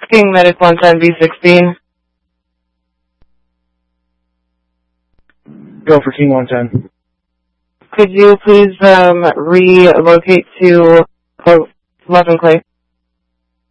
King Medic 110 V16. Go for King 110. Could you please relocate to Love and Clay?